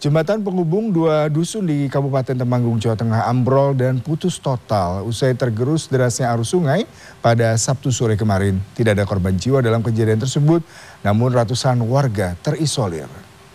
Jembatan penghubung dua dusun di Kabupaten Temanggung, Jawa Tengah ambrol dan putus total usai tergerus derasnya arus sungai pada Sabtu sore kemarin. Tidak ada korban jiwa dalam kejadian tersebut, namun ratusan warga terisolir.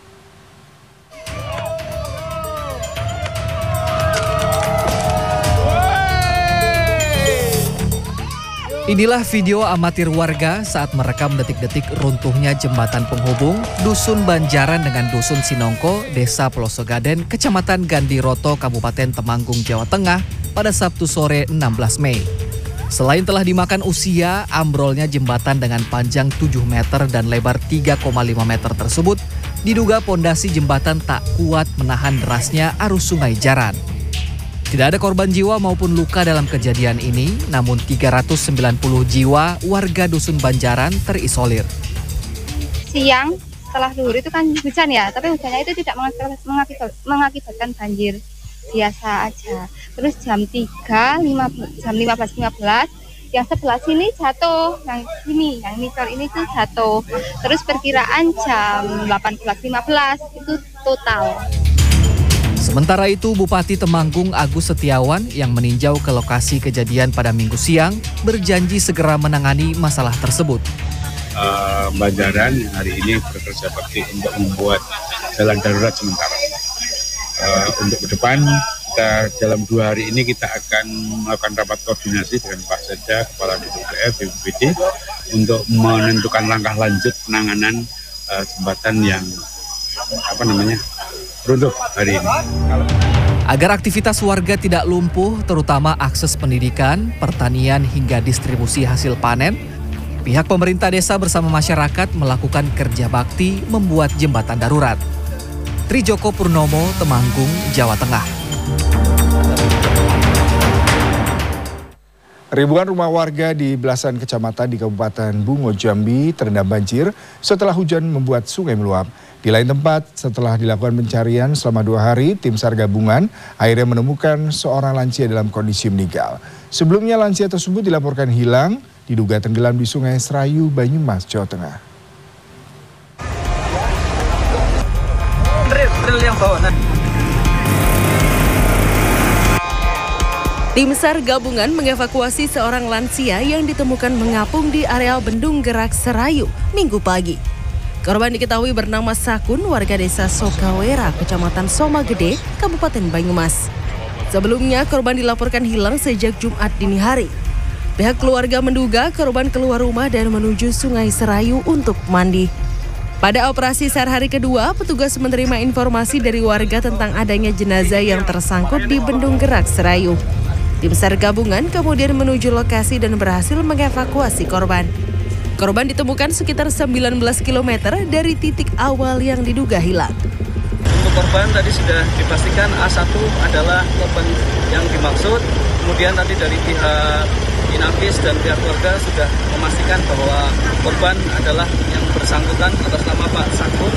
Inilah video amatir warga saat merekam detik-detik runtuhnya jembatan penghubung Dusun Banjaran dengan Dusun Sinongko, Desa Pelosogaden, Kecamatan Gandiroto, Kabupaten Temanggung, Jawa Tengah pada Sabtu sore 16 Mei. Selain telah dimakan usia, ambrolnya jembatan dengan panjang 7 meter dan lebar 3,5 meter tersebut diduga pondasi jembatan tak kuat menahan derasnya arus sungai Jaran. Tidak ada korban jiwa maupun luka dalam kejadian ini, namun 390 jiwa warga Dusun Banjaran terisolir. Siang setelah zuhur itu kan hujan ya, tapi hujannya itu tidak mengakibatkan banjir, biasa aja. Terus jam 15.15 yang sebelah sini jatuh, yang misal ini tuh jatuh. Terus perkiraan jam 18.15 itu total. Sementara itu, Bupati Temanggung Agus Setiawan yang meninjau ke lokasi kejadian pada Minggu siang berjanji segera menangani masalah tersebut. Banjaran hari ini bekerja bakti untuk membuat jalan darurat sementara. Untuk ke depan, dalam 2 hari ini kita akan melakukan rapat koordinasi dengan Pak Sekda, Kepala DPR, BPBD untuk menentukan langkah lanjut penanganan jembatan yang runtuh hari ini. Agar aktivitas warga tidak lumpuh, terutama akses pendidikan, pertanian hingga distribusi hasil panen, pihak pemerintah desa bersama masyarakat melakukan kerja bakti membuat jembatan darurat. Trijoko Purnomo, Temanggung, Jawa Tengah. Ribuan rumah warga di belasan kecamatan di Kabupaten Bungo, Jambi terendam banjir setelah hujan membuat sungai meluap. Di lain tempat, setelah dilakukan pencarian selama 2 hari, tim SAR gabungan akhirnya menemukan seorang lansia dalam kondisi meninggal. Sebelumnya lansia tersebut dilaporkan hilang, diduga tenggelam di Sungai Serayu, Banyumas, Jawa Tengah. Tim SAR gabungan mengevakuasi seorang lansia yang ditemukan mengapung di areal Bendung Gerak Serayu Minggu pagi. Korban diketahui bernama Sakun, warga desa Sokawera, Kecamatan Somagede, Kabupaten Banyumas. Sebelumnya korban dilaporkan hilang sejak Jumat dini hari. Pihak keluarga menduga korban keluar rumah dan menuju Sungai Serayu untuk mandi. Pada operasi SAR hari kedua, petugas menerima informasi dari warga tentang adanya jenazah yang tersangkut di Bendung Gerak Serayu. Tim SAR gabungan kemudian menuju lokasi dan berhasil mengevakuasi korban. Korban ditemukan sekitar 19 km dari titik awal yang diduga hilang. Untuk korban tadi sudah dipastikan A1 adalah korban yang dimaksud. Kemudian tadi dari pihak Inafis dan pihak keluarga sudah memastikan bahwa korban adalah yang bersangkutan atas nama Pak Sakun.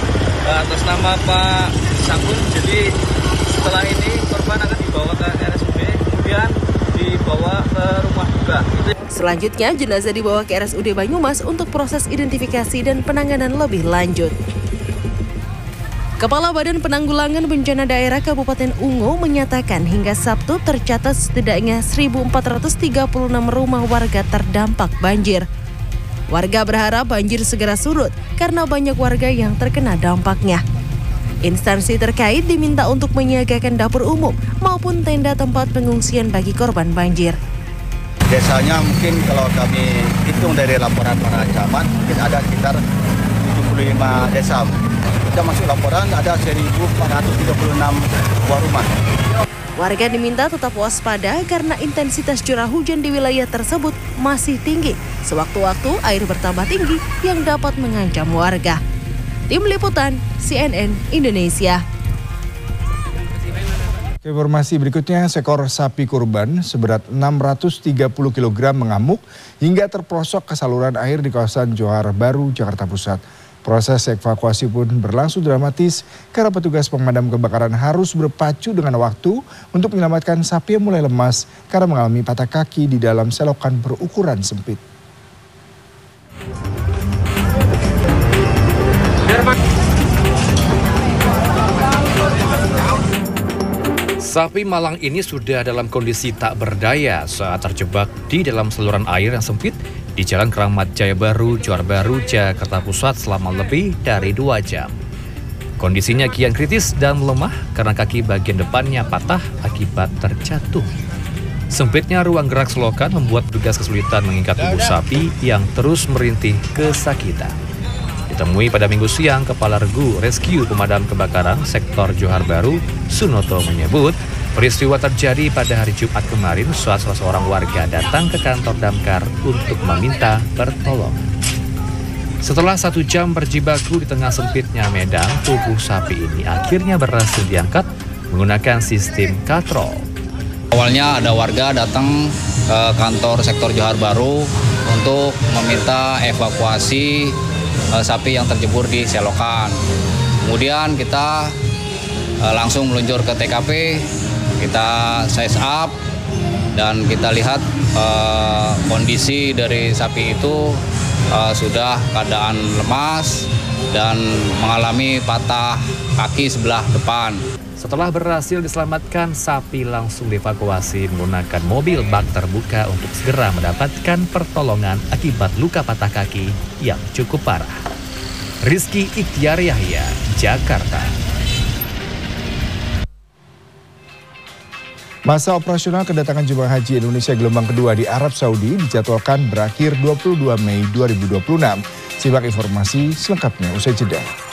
Jadi setelah ini korban akan dibawa ke RSUD, kemudian dibawa ke rumah duka. Selanjutnya, jenazah dibawa ke RSUD Banyumas untuk proses identifikasi dan penanganan lebih lanjut. Kepala Badan Penanggulangan Bencana Daerah Kabupaten Ungu menyatakan hingga Sabtu tercatat setidaknya 1.436 rumah warga terdampak banjir. Warga berharap banjir segera surut karena banyak warga yang terkena dampaknya. Instansi terkait diminta untuk menyiagakan dapur umum maupun tenda tempat pengungsian bagi korban banjir. Desanya mungkin kalau kami hitung dari laporan para camat, mungkin ada sekitar 75 desa. Kita masuk laporan ada 1.436 buah rumah. Warga diminta tetap waspada karena intensitas curah hujan di wilayah tersebut masih tinggi. Sewaktu-waktu air bertambah tinggi yang dapat mengancam warga. Tim Liputan CNN Indonesia. Informasi berikutnya, seekor sapi kurban seberat 630 kg mengamuk hingga terperosok ke saluran air di kawasan Johar Baru, Jakarta Pusat. Proses evakuasi pun berlangsung dramatis karena petugas pemadam kebakaran harus berpacu dengan waktu untuk menyelamatkan sapi yang mulai lemas karena mengalami patah kaki di dalam selokan berukuran sempit. Sapi malang ini sudah dalam kondisi tak berdaya saat terjebak di dalam saluran air yang sempit di Jalan Keramat Jaya Baru, Johar Baru, Jakarta Pusat selama lebih dari 2 jam. Kondisinya kian kritis dan lemah karena kaki bagian depannya patah akibat terjatuh. Sempitnya ruang gerak selokan membuat petugas kesulitan mengikat tubuh sapi yang terus merintih kesakitan. Ditemui pada Minggu siang, Kepala Regu Rescue Pemadam Kebakaran Sektor Johar Baru, Sunoto menyebut peristiwa terjadi pada hari Jumat kemarin saat salah seorang warga datang ke kantor damkar untuk meminta pertolongan. Setelah 1 jam berjibaku di tengah sempitnya medan, tubuh sapi ini akhirnya berhasil diangkat menggunakan sistem katrol. Awalnya ada warga datang ke kantor Sektor Johar Baru untuk meminta evakuasi sapi yang terjebur di selokan. Kemudian kita langsung meluncur ke TKP, kita size up dan kita lihat kondisi dari sapi itu sudah keadaan lemas dan mengalami patah kaki sebelah depan. Setelah berhasil diselamatkan, sapi langsung dievakuasi menggunakan mobil bak terbuka untuk segera mendapatkan pertolongan akibat luka patah kaki yang cukup parah. Rizky Ikhtiar Yahya, Jakarta. Masa operasional kedatangan jemaah haji Indonesia gelombang kedua di Arab Saudi dijadwalkan berakhir 22 Mei 2026. Simak informasi selengkapnya usai jeda.